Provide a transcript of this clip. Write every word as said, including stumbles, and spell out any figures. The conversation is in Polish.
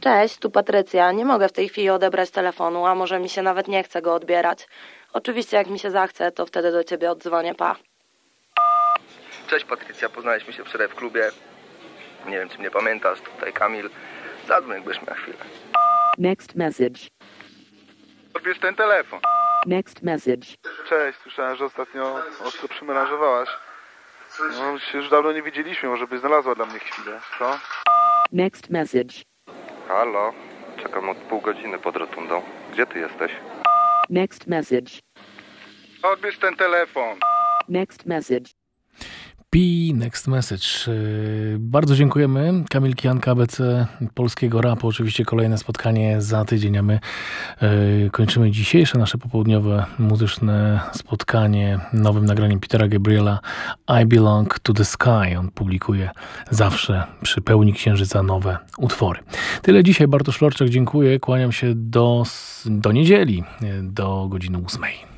Cześć, tu Patrycja. Nie mogę w tej chwili odebrać telefonu, a może mi się nawet nie chce go odbierać. Oczywiście jak mi się zachce, to wtedy do ciebie oddzwonię, pa. Cześć Patrycja, poznaliśmy się wczoraj w klubie. Nie wiem, czy mnie pamiętasz, tutaj Kamil. Zadzwoń, jakbyś miał chwilę. Next message. Odbierz ten telefon. Next message. Cześć, słyszałem, że ostatnio ostro przymenażowałaś. No, się już dawno nie widzieliśmy, może byś znalazła dla mnie chwilę, co? Next message. Halo, czekam od pół godziny pod rotundą. Gdzie ty jesteś? Next message. Odbierz ten telefon. Next message. P. Next Message. Bardzo dziękujemy. Kamil Kijanka, A B C polskiego rapu. Oczywiście kolejne spotkanie za tydzień, a my kończymy dzisiejsze nasze popołudniowe muzyczne spotkanie nowym nagraniem Petera Gabriela I Belong to the Sky. On publikuje zawsze przy pełni księżyca nowe utwory. Tyle dzisiaj. Bartosz Florczak, dziękuję. Kłaniam się do, do niedzieli, do godziny ósmej.